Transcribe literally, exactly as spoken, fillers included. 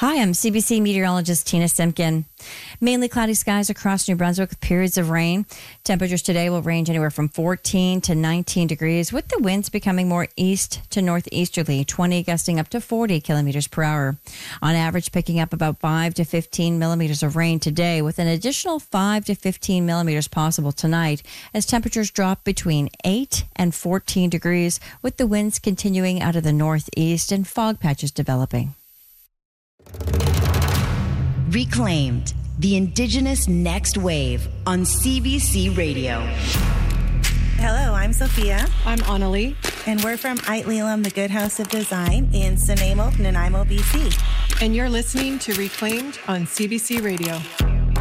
Hi, I'm C B C meteorologist Tina Simpkin. Mainly cloudy skies across New Brunswick with periods of rain. Temperatures today will range anywhere from fourteen to nineteen degrees, with the winds becoming more east to northeasterly, twenty gusting up to forty kilometers per hour. On average, picking up about five to fifteen millimeters of rain today, with an additional five to fifteen millimeters possible tonight as temperatures drop between eight and fourteen degrees, with the winds continuing out of the northeast and fog patches developing. Reclaimed, the Indigenous Next Wave on C B C Radio. Hello, I'm Sophia. I'm Annalie. And we're from Ait Lelam, the Good House of Design in Nanaimo, Nanaimo, B C. And you're listening to Reclaimed on C B C Radio.